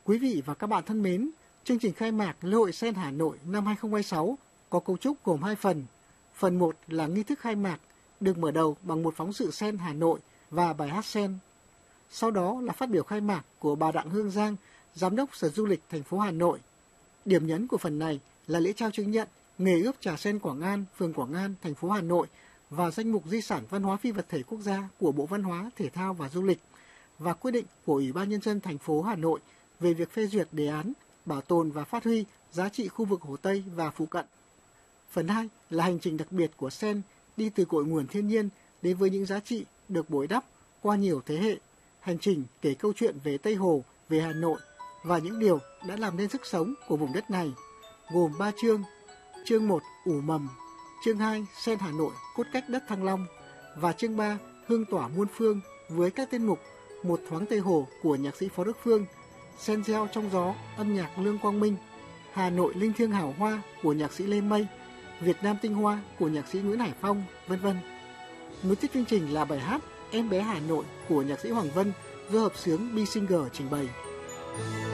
Quý vị và các bạn thân mến, chương trình khai mạc Lễ hội Sen Hà Nội năm 2026 có cấu trúc gồm 2 phần. Phần 1 là nghi thức khai mạc, được mở đầu bằng một phóng sự Sen Hà Nội và bài hát Sen. Sau đó là phát biểu khai mạc của bà Đặng Hương Giang, Giám đốc Sở Du lịch thành phố Hà Nội. Điểm nhấn của phần này là lễ trao chứng nhận nghề ướp trà sen Quảng An, phường Quảng An, thành phố Hà Nội và danh mục di sản văn hóa phi vật thể quốc gia của Bộ Văn hóa, Thể thao và Du lịch và quyết định của Ủy ban Nhân dân thành phố Hà Nội về việc phê duyệt đề án bảo tồn và phát huy giá trị khu vực Hồ Tây và phụ cận. Phần 2 là hành trình đặc biệt của sen đi từ cội nguồn thiên nhiên đến với những giá trị được bồi đắp qua nhiều thế hệ. Hành trình kể câu chuyện về Tây Hồ, về Hà Nội và những điều đã làm nên sức sống của vùng đất này, gồm 3 chương. Chương 1 ủ mầm, chương 2 Sen Hà Nội cốt cách đất Thăng Long và chương 3 hương tỏa muôn phương với các tiết mục Một thoáng Tây Hồ của nhạc sĩ Phó Đức Phương, Sen reo trong gió âm nhạc Lương Quang Minh, Hà Nội linh thiêng hào hoa của nhạc sĩ Lê Mây, Việt Nam tinh hoa của nhạc sĩ Nguyễn Hải Phong, vân vân. Nối tiếp chương trình là bài hát Em bé Hà Nội của nhạc sĩ Hoàng Vân do hợp xướng B Singer trình bày.